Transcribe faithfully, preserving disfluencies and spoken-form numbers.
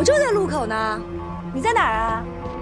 就在路口呢。你在哪儿啊？